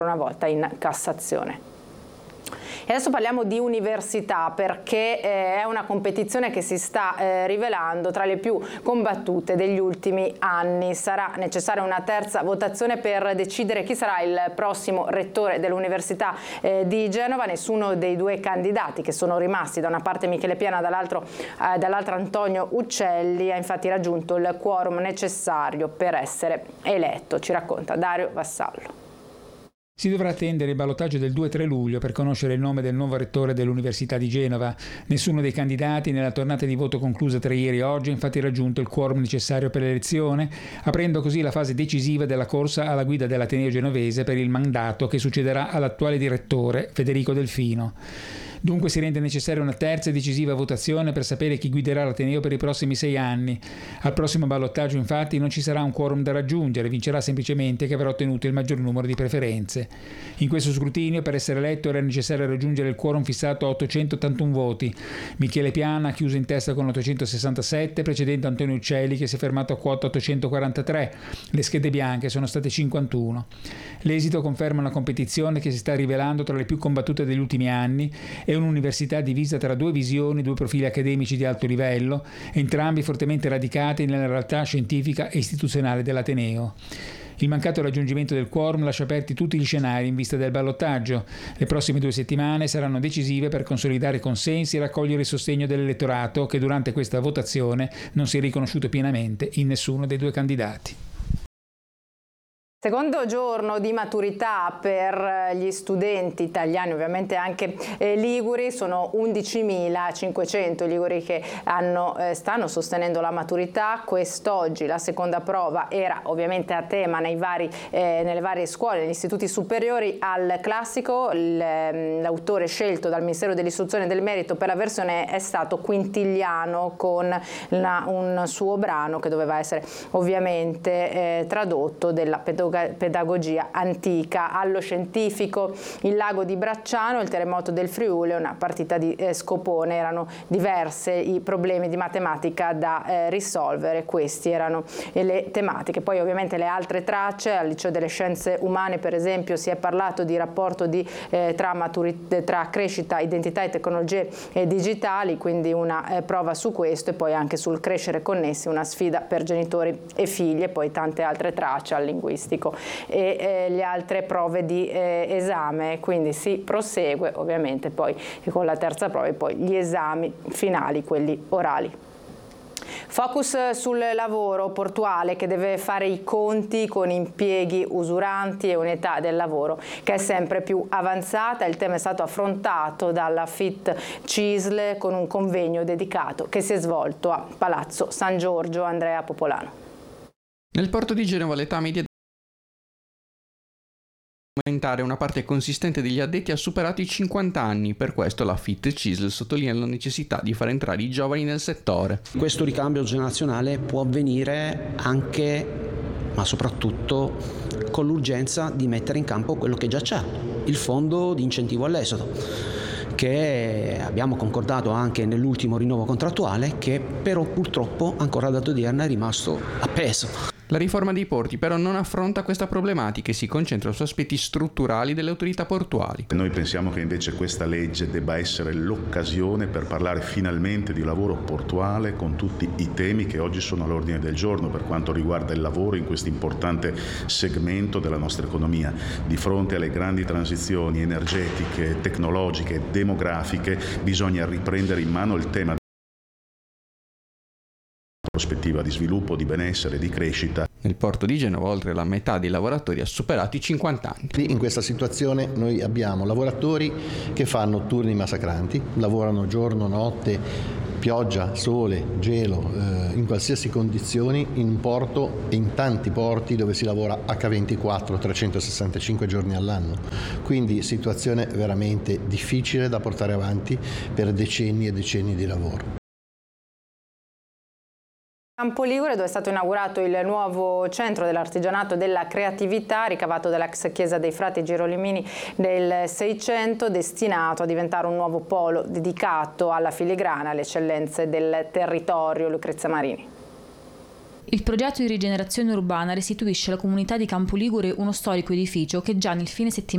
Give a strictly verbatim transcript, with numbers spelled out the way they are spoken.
una volta in Cassazione. E adesso parliamo di università, perché eh, è una competizione che si sta eh, rivelando tra le più combattute degli ultimi anni. Sarà necessaria una terza votazione per decidere chi sarà il prossimo rettore dell'Università eh, di Genova. Nessuno dei due candidati che sono rimasti, da una parte Michele Piana, dall'altro eh, dall'altra Antonio Uccelli, ha infatti raggiunto il quorum necessario per essere eletto. Ci racconta Dario Vassallo. Si dovrà attendere il ballottaggio del due e tre luglio per conoscere il nome del nuovo rettore dell'Università di Genova. Nessuno dei candidati nella tornata di voto conclusa tra ieri e oggi ha infatti raggiunto il quorum necessario per l'elezione, aprendo così la fase decisiva della corsa alla guida dell'Ateneo genovese per il mandato che succederà all'attuale direttore Federico Delfino. Dunque si rende necessaria una terza e decisiva votazione per sapere chi guiderà l'Ateneo per i prossimi sei anni. Al prossimo ballottaggio infatti non ci sarà un quorum da raggiungere, vincerà semplicemente chi avrà ottenuto il maggior numero di preferenze. In questo scrutinio per essere eletto era necessario raggiungere il quorum fissato a ottocentottantuno voti. Michele Piana ha chiuso in testa con ottocentosessantasette, precedendo Antonio Uccelli che si è fermato a quota ottocentoquarantatré. Le schede bianche sono state cinquantuno. L'esito conferma una competizione che si sta rivelando tra le più combattute degli ultimi anni. È un'università divisa tra due visioni, due profili accademici di alto livello, entrambi fortemente radicati nella realtà scientifica e istituzionale dell'Ateneo. Il mancato raggiungimento del quorum lascia aperti tutti gli scenari in vista del ballottaggio. Le prossime due settimane saranno decisive per consolidare consensi e raccogliere il sostegno dell'elettorato che durante questa votazione non si è riconosciuto pienamente in nessuno dei due candidati. Secondo giorno di maturità per gli studenti italiani, ovviamente anche eh, liguri, sono undicimilacinquecento i liguri che hanno, eh, stanno sostenendo la maturità. Quest'oggi la seconda prova era ovviamente a tema nei vari, eh, nelle varie scuole, negli istituti superiori. Al classico l'autore scelto dal Ministero dell'Istruzione e del Merito per la versione è stato Quintiliano, con la, un suo brano che doveva essere ovviamente eh, tradotto della pedagogia pedagogia antica. Allo scientifico il lago di Bracciano, il terremoto del Friuli, una partita di eh, scopone. Erano diverse i problemi di matematica da eh, risolvere, questi erano eh, le tematiche. Poi ovviamente le altre tracce. Al liceo delle scienze umane per esempio si è parlato di rapporto di, eh, tra, tra crescita, identità e tecnologie eh, digitali, quindi una eh, prova su questo, e poi anche sul crescere connessi, una sfida per genitori e figli, e poi tante altre tracce al linguistico e eh, le altre prove di eh, esame. Quindi si prosegue ovviamente poi con la terza prova e poi gli esami finali, quelli orali. Focus sul lavoro portuale, che deve fare i conti con impieghi usuranti e un'età del lavoro che è sempre più avanzata. Il tema è stato affrontato dalla F I T CISL con un convegno dedicato che si è svolto a Palazzo San Giorgio. Andrea Popolano. Nel porto di Genova l'età media aumentare, una parte consistente degli addetti ha superato i cinquanta anni. Per questo la F I T CISL sottolinea la necessità di far entrare i giovani nel settore. Questo ricambio generazionale può avvenire anche, ma soprattutto, con l'urgenza di mettere in campo quello che già c'è, il fondo di incentivo all'esodo, che abbiamo concordato anche nell'ultimo rinnovo contrattuale, che però purtroppo ancora ad odierna è rimasto appeso. La riforma dei porti però non affronta questa problematica e si concentra su aspetti strutturali delle autorità portuali. Noi pensiamo che invece questa legge debba essere l'occasione per parlare finalmente di lavoro portuale, con tutti i temi che oggi sono all'ordine del giorno per quanto riguarda il lavoro in questo importante segmento della nostra economia. Di fronte alle grandi transizioni energetiche, tecnologiche, demografiche, bisogna riprendere in mano il tema prospettiva di sviluppo, di benessere, di crescita. Nel porto di Genova oltre la metà dei lavoratori ha superato i cinquanta anni. In questa situazione noi abbiamo lavoratori che fanno turni massacranti, lavorano giorno, notte, pioggia, sole, gelo, eh, in qualsiasi condizioni, in un porto e in tanti porti dove si lavora acca ventiquattro, trecentosessantacinque giorni all'anno. Quindi situazione veramente difficile da portare avanti per decenni e decenni di lavoro. Campo Ligure, dove è stato inaugurato il nuovo centro dell'artigianato e della creatività ricavato dall'ex chiesa dei frati Girolimini del Seicento, destinato a diventare un nuovo polo dedicato alla filigrana, alle eccellenze del territorio. Lucrezia Marini. Il progetto di rigenerazione urbana restituisce alla comunità di Campo Ligure uno storico edificio che già nel fine settimana